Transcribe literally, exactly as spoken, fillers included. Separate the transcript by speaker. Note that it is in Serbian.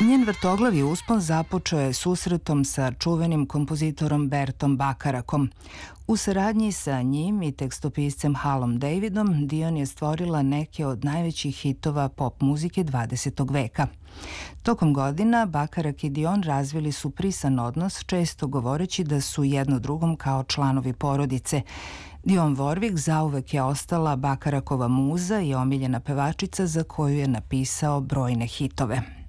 Speaker 1: Njen vrtoglavi uspon započeo je susretom sa čuvenim kompozitorom Bertom Bakarakom. U saradnji sa njim i tekstopiscem Halom Davidom, Dion je stvorila neke od najvećih hitova pop muzike dvadesetog veka. Tokom godina Bakarak i Dion razvili su prisan odnos, često govoreći da su jedno drugom kao članovi porodice. Dionne Warwick zauvek je ostala Bakarakova muza i omiljena pevačica za koju je napisao brojne hitove.